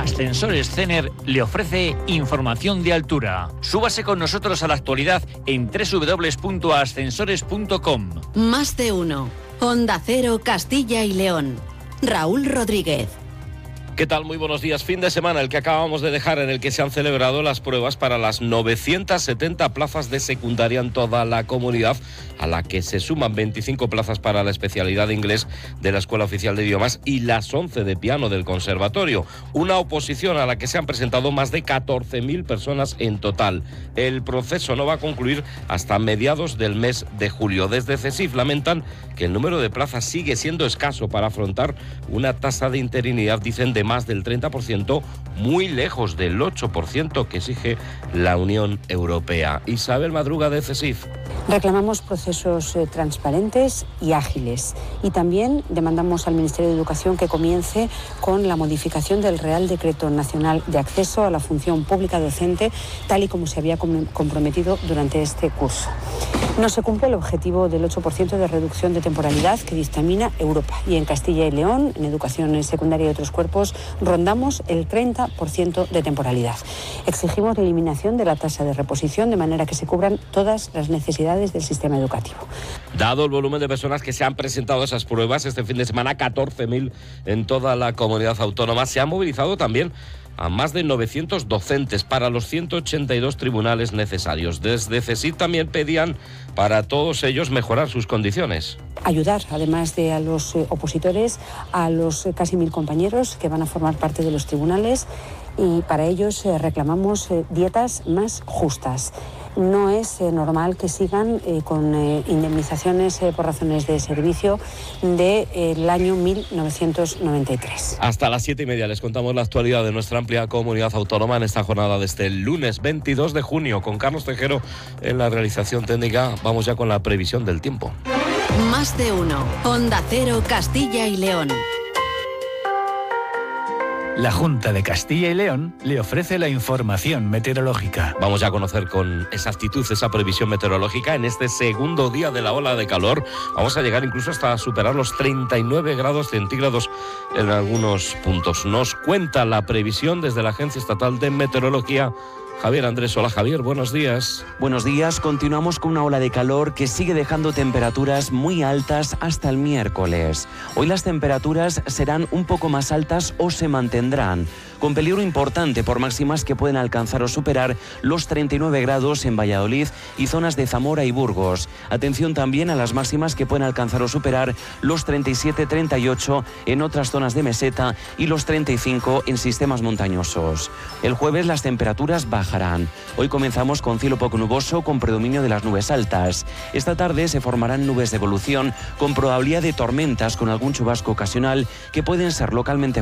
Ascensores Cener le ofrece información de altura. Súbase con nosotros a la actualidad en www.ascensores.com. Más de uno. Onda Cero, Castilla y León. Raúl Rodríguez. ¿Qué tal? Muy buenos días. Fin de semana, el que acabamos de dejar, en el que se han celebrado las pruebas para las 970 plazas de secundaria en toda la comunidad, a la que se suman 25 plazas para la especialidad de inglés de la Escuela Oficial de Idiomas y las 11 de piano del Conservatorio. Una oposición a la que se han presentado más de 14.000 personas en total. El proceso no va a concluir hasta mediados del mes de julio. Desde CESIF lamentan que el número de plazas sigue siendo escaso para afrontar una tasa de interinidad, dicen, de más del 30%, muy lejos del 8% que exige la Unión Europea. Isabel Madruga, de CESIF. Reclamamos procesos transparentes y ágiles, y también demandamos al Ministerio de Educación que comience con la modificación del Real Decreto Nacional de Acceso a la Función Pública Docente, tal y como se había comprometido durante este curso. No se cumple el objetivo del 8% de reducción de temporalidad que dictamina Europa, y en Castilla y León, en educación secundaria y otros cuerpos, rondamos el 30% de temporalidad. Exigimos la eliminación de la tasa de reposición de manera que se cubran todas las necesidades del sistema educativo. Dado el volumen de personas que se han presentado a esas pruebas este fin de semana, 14.000 en toda la comunidad autónoma, se han movilizado también a más de 900 docentes para los 182 tribunales necesarios. Desde CESIF también pedían para todos ellos mejorar sus condiciones. Ayudar, además de a los opositores, a los casi 1.000 compañeros que van a formar parte de los tribunales, y para ellos reclamamos dietas más justas. No es normal que sigan con indemnizaciones por razones de servicio del año 1993. Hasta las 7:30 les contamos la actualidad de nuestra amplia comunidad autónoma en esta jornada de este lunes 22 de junio. Con Carlos Tejero en la realización técnica, vamos ya con la previsión del tiempo. Más de uno. Onda Cero, Castilla y León. La Junta de Castilla y León le ofrece la información meteorológica. Vamos ya a conocer con exactitud esa previsión meteorológica. En este segundo día de la ola de calor vamos a llegar incluso hasta superar los 39 grados centígrados en algunos puntos. Nos cuenta la previsión desde la Agencia Estatal de Meteorología, Javier Andrés. Hola, Javier, buenos días. Buenos días. Continuamos con una ola de calor que sigue dejando temperaturas muy altas hasta el miércoles. Hoy las temperaturas serán un poco más altas o se mantendrán, con peligro importante por máximas que pueden alcanzar o superar los 39 grados en Valladolid y zonas de Zamora y Burgos. Atención también a las máximas que pueden alcanzar o superar los 37-38 en otras zonas de meseta y los 35 en sistemas montañosos. El jueves las temperaturas bajarán. Hoy comenzamos con cielo poco nuboso con predominio de las nubes altas. Esta tarde se formarán nubes de evolución con probabilidad de tormentas con algún chubasco ocasional que pueden ser localmente